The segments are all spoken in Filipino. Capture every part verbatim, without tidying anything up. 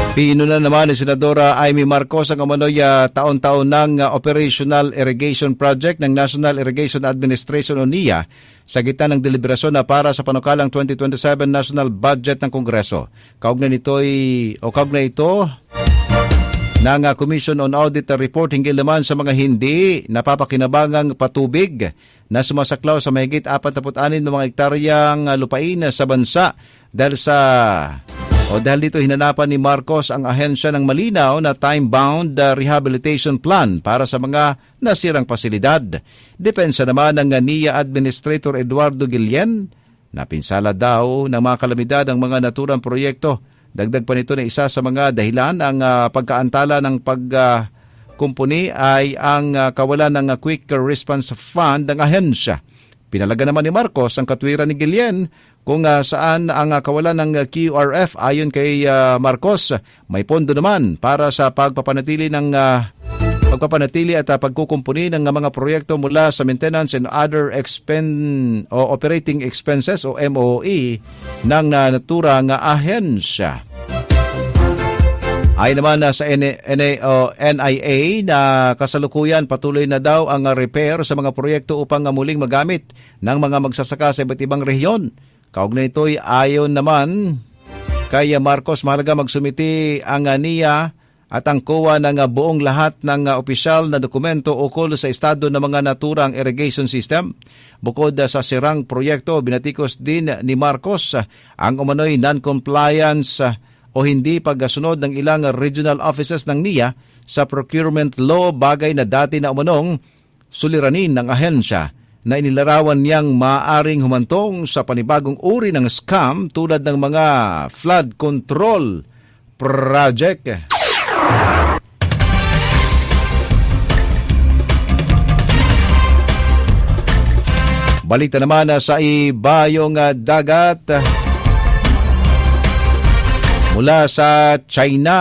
Pinuna naman ni Senadora Amy Marcos ang umano'y uh, taon-taon ng uh, Operational Irrigation Project ng National Irrigation Administration o N I A sa gitna ng deliberasyon na para sa panukalang twenty twenty-seven National Budget ng Kongreso. Kaugnay nito'y o kaugnay ito ng uh, Commission on Audit Report hinggil naman sa mga hindi napapakinabangang patubig na sumasaklaw sa mahigit forty-six na mga hektaryang uh, lupain sa bansa dahil sa O dahil dito hinanapan ni Marcos ang ahensya ng malinaw na time-bound uh, rehabilitation plan para sa mga nasirang pasilidad. Depensa naman ng N I A Administrator Eduardo Guillen na pinsala daw ng mga kalamidad ang mga naturang proyekto. Dagdag pa nito na isa sa mga dahilan ang uh, pagkaantala ng pagkumpuni uh, ay ang uh, kawalan ng uh, Quick Response Fund ng ahensya. Pinalaga naman ni Marcos ang katwiran ni Guillen kung uh, saan ang uh, kawalan ng uh, Q R F. Ayon kay uh, Marcos, may pondo naman para sa pagpapanatili ng uh, pagpapanatili at uh, pagkukumpuni ng uh, mga proyekto mula sa maintenance and other expen o operating expenses o M O E ng uh, naturang uh, ahensya. Ayon naman uh, sa N I A na kasalukuyan patuloy na daw ang uh, repair sa mga proyekto upang uh, muling magamit ng mga magsasaka sa iba't ibang rehiyon. Kaugnay nito'y ayon naman kay Marcos, mahalaga magsumiti ang N I A at ang C O A ng buong lahat ng opisyal na dokumento ukol sa estado ng mga naturang irrigation system. Bukod sa sirang proyekto, binatikos din ni Marcos ang umano'y non-compliance o hindi pagsunod ng ilang regional offices ng N I A sa procurement law, bagay na dati na umanong suliranin ng ahensya na inilarawan niyang maaaring humantong sa panibagong uri ng scam tulad ng mga flood control project. Balita naman sa ibayong dagat mula sa China.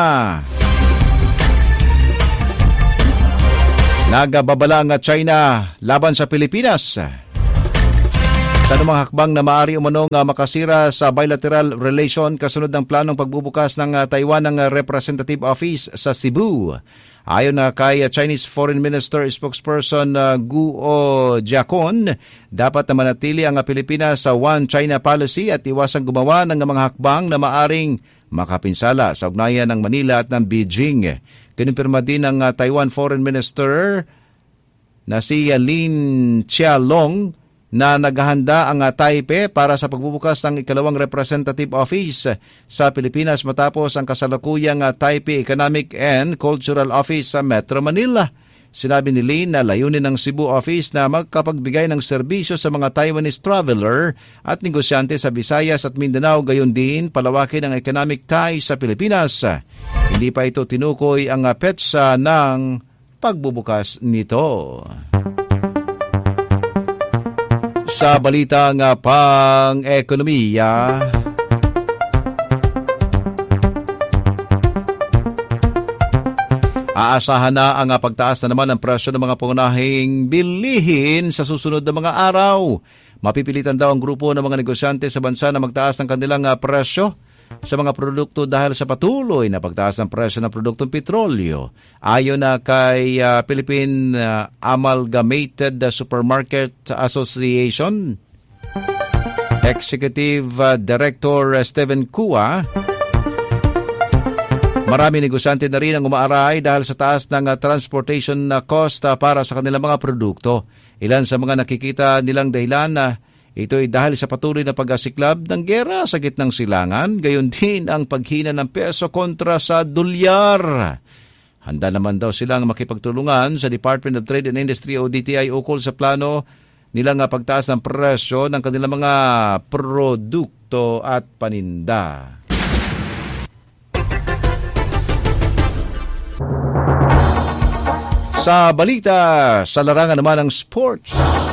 Nagababala ang China laban sa Pilipinas sa anumang hakbang na maaari umanong makasira sa bilateral relation kasunod ng planong pagbubukas ng Taiwan ng Representative Office sa Cebu. Ayon na kay Chinese Foreign Minister spokesperson Guo Jiakun, dapat na manatili ang Pilipinas sa One China policy at iwasang gumawa ng mga hakbang na maaring makapinsala sa ugnayan ng Manila at ng Beijing. Kinumpirma din ng uh, Taiwan Foreign Minister na si Lin Chialong na naghahanda ang uh, Taipei para sa pagbubukas ng ikalawang representative office sa Pilipinas matapos ang kasalukuyang uh, Taipei Economic and Cultural Office sa Metro Manila. Sinabi ni Lin na layunin ng Cebu office na magkapagbigay ng serbisyo sa mga Taiwanese traveler at negosyante sa Visayas at Mindanao, gayon din palawakin ang economic ties sa Pilipinas. Hindi pa ito tinukoy ang petsa ng pagbubukas nito. Sa balitang pang-ekonomiya, aasahan na ang pagtaas na naman ng presyo ng mga pangunahing bilihin sa susunod na mga araw. Mapipilitan daw ang grupo ng mga negosyante sa bansa na magtaas ng kanilang presyo sa mga produkto dahil sa patuloy na pagtaas ng presyo ng produktong petrolyo. Ayon na kay uh, Philippine uh, Amalgamated Supermarket Association Executive uh, Director uh, Steven Kua, marami negosyante na rin ang umaaray dahil sa taas ng uh, transportation uh, cost uh, para sa kanilang mga produkto. Ilan sa mga nakikita nilang dahilan na uh, ito ay dahil sa patuloy na pag-asiklab ng gera sa gitnang silangan, gayon din ang paghina ng peso kontra sa dolyar. Handa naman daw silang makipagtulungan sa Department of Trade and Industry o D T I ukol sa plano nilang pagtaas ng presyo ng kanilang mga produkto at paninda. Sa balita, sa larangan naman ng sports,